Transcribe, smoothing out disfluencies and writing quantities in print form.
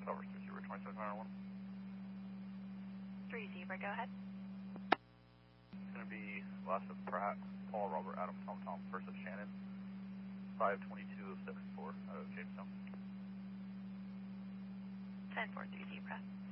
Over 3 Zebra 2701. 3 Zebra, go ahead. It's going to be last of Pratt, Paul, Robert, Adam, Tom, first of Shannon, 522 of 64 out of Jamestown. 10-4, 3 Zebra.